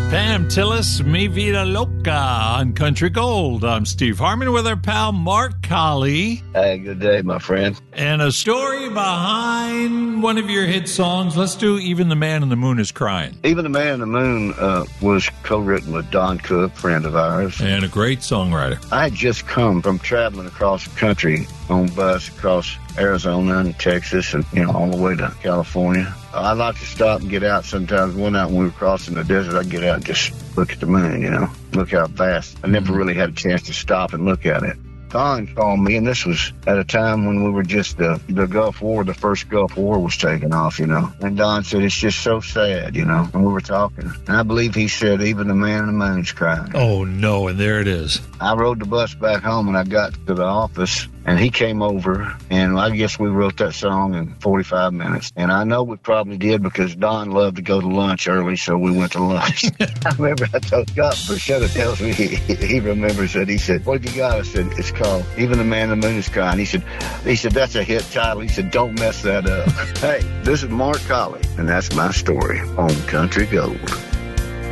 Pam Tillis, Mi Vida Loca on Country Gold. I'm Steve Harmon with our pal Mark Colley. Hey, good day, my friend. And a story behind one of your hit songs. Let's do Even the Man in the Moon is Crying. Even the Man in the Moon was co-written with Don Cook, friend of ours. And a great songwriter. I had just come from traveling across the country on bus across Arizona and Texas and, all the way to California. I like to stop and get out sometimes. One night when we were crossing the desert, I'd get out and just look at the moon, look how vast. I never really had a chance to stop and look at it. Don called me, and this was at a time when we were just the Gulf War, the first Gulf War was taking off, And Don said, it's just so sad, and we were talking. And I believe he said, even the man in the moon's crying. Oh, no, and there it is. I rode the bus back home, and I got to the office, and he came over, and I guess we wrote that song in 45 minutes. And I know we probably did because Don loved to go to lunch early, so we went to lunch. I remember I told Scott Bruschetta tells me he remembers it. He said, what have you got? I said, it's called Even the Man in the Moon is Crying. He said, that's a hit title. He said, don't mess that up. Hey, this is Mark Colley, and that's my story on Country Gold.